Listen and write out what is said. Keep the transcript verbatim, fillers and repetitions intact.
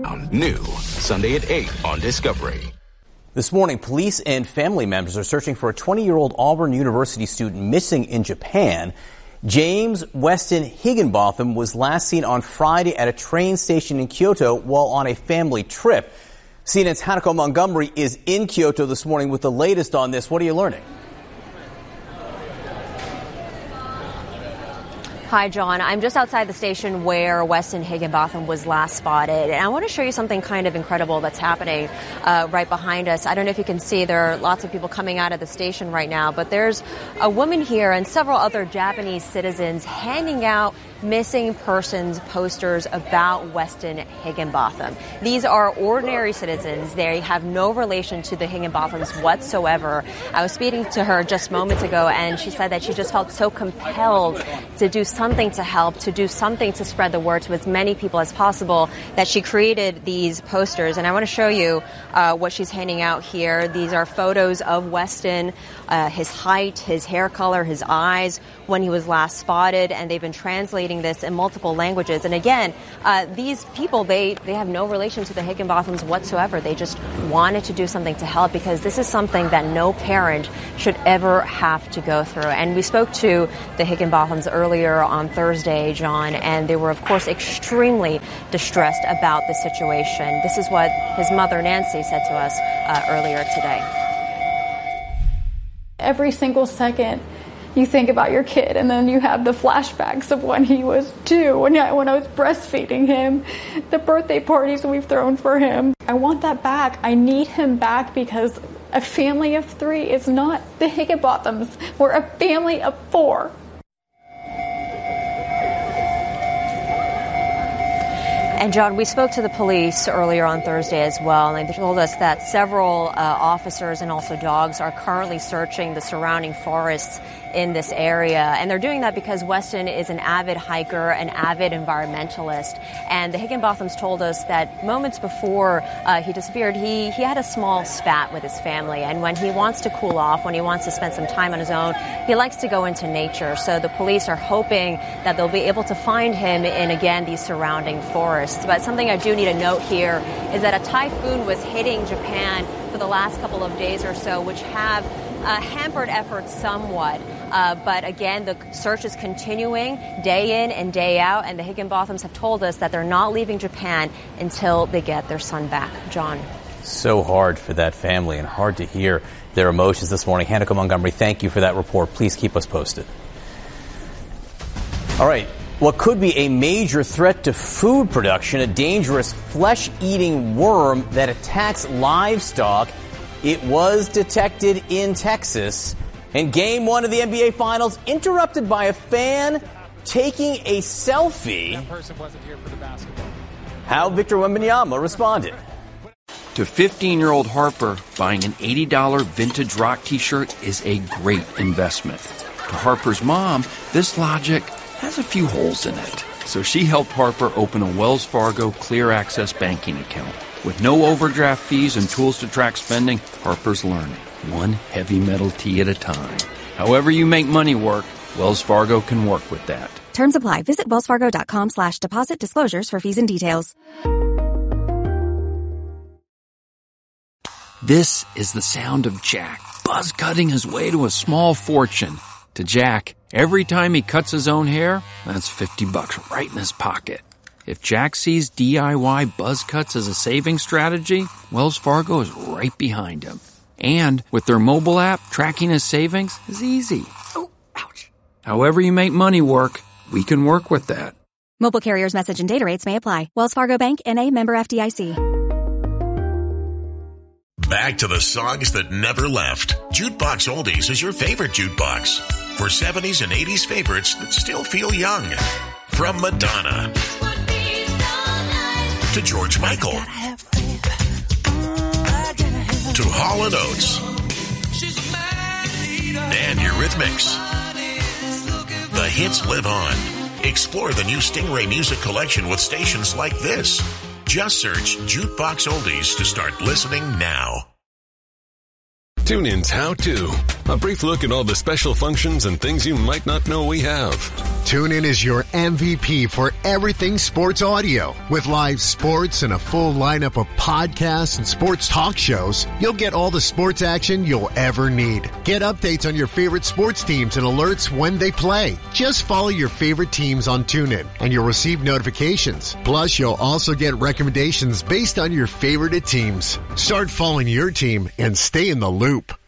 New Sunday at eight on Discovery. This morning, police and family members are searching for a twenty-year-old Auburn University student missing in Japan. James Weston Higginbotham was last seen on Friday at a train station in Kyoto while on a family trip. C N N's Hanako Montgomery is in Kyoto this morning with the latest on this. What are you learning? Hi, John. I'm just outside the station where Weston Higginbotham was last spotted. And I want to show you something kind of incredible that's happening uh, right behind us. I don't know if you can see, there are lots of people coming out of the station right now, but there's a woman here and several other Japanese citizens handing out missing persons posters about Weston Higginbotham. These are ordinary citizens. They have no relation to the Higginbothams whatsoever. I was speaking to her just moments ago, and she said that she just felt so compelled to do something to help, to do something to spread the word to as many people as possible, that she created these posters. And I want to show you uh, what she's handing out here. These are photos of Weston, uh, his height, his hair color, his eyes, when he was last spotted, and they've been translating this in multiple languages. And again, uh, these people, they, they have no relation to the Higginbothams whatsoever. They just wanted to do something to help because this is something that no parent should ever have to go through. And we spoke to the Higginbothams earlier on Thursday, John, and they were, of course, extremely distressed about the situation. This is what his mother, Nancy, said to us uh, earlier today. Every single second, you think about your kid, and then you have the flashbacks of when he was two, when I, when I was breastfeeding him, the birthday parties we've thrown for him. I want that back. I need him back because a family of three is not the Higginbothams. We're a family of four. And, John, we spoke to the police earlier on Thursday as well, and they told us that several uh, officers and also dogs are currently searching the surrounding forests in this area. And they're doing that because Weston is an avid hiker, an avid environmentalist. And the Higginbothams told us that moments before uh, he disappeared, he, he had a small spat with his family. And when he wants to cool off, when he wants to spend some time on his own, he likes to go into nature. So the police are hoping that they'll be able to find him in, again, these surrounding forests. But something I do need to note here is that a typhoon was hitting Japan for the last couple of days or so, which have uh, hampered efforts somewhat. Uh, but again, the search is continuing day in and day out, and the Higginbothams have told us that they're not leaving Japan until they get their son back. John. So hard for that family and hard to hear their emotions this morning. Hanako Montgomery, thank you for that report. Please keep us posted. All right. What could be a major threat to food production, a dangerous flesh-eating worm that attacks livestock. It was detected in Texas. And game one of the N B A Finals interrupted by a fan taking a selfie. That person wasn't here for the basketball. How Victor Wembanyama responded. To fifteen-year-old Harper, buying an eighty dollars vintage rock t-shirt is a great investment. To Harper's mom, this logic has a few holes in it. So she helped Harper open a Wells Fargo Clear Access banking account. With no overdraft fees and tools to track spending, Harper's learning, one heavy metal tee at a time. However you make money work, Wells Fargo can work with that. Terms apply. Visit wellsfargo.com slash deposit disclosures for fees and details. This is the sound of Jack, buzz cutting his way to a small fortune. To Jack, every time he cuts his own hair, that's fifty bucks right in his pocket. If Jack sees D I Y buzz cuts as a saving strategy, Wells Fargo is right behind him. And with their mobile app, tracking his savings is easy. Oh, ouch. However you make money work, we can work with that. Mobile carriers' message and data rates may apply. Wells Fargo Bank, N A, member F D I C. Back to the songs that never left. Jukebox Oldies is your favorite jukebox. For seventies and eighties favorites that still feel young. From Madonna to George Michael to Hall and Oates and Eurythmics. The hits live on. Explore the new Stingray Music Collection with stations like this. Just search Jukebox Oldies to start listening now. TuneIn's How To A brief look at all the special functions and things you might not know we have. TuneIn is your M V P for everything sports audio. With live sports and a full lineup of podcasts and sports talk shows, you'll get all the sports action you'll ever need. Get updates on your favorite sports teams and alerts when they play. Just follow your favorite teams on TuneIn, and you'll receive notifications. Plus, you'll also get recommendations based on your favorite teams. Start following your team and stay in the loop.